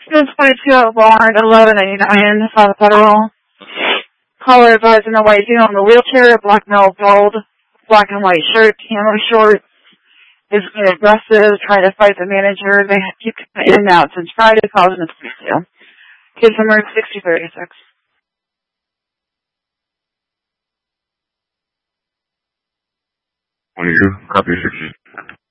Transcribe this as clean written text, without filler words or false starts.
This 22 at Walmart, 1189, South Federal. Caller advising the white dude on the wheelchair, black male, bald, black and white shirt, camo shorts, is being aggressive, trying to fight the manager. They keep coming in and out since Friday, causing a speed to. Case number 6036. Copy 60.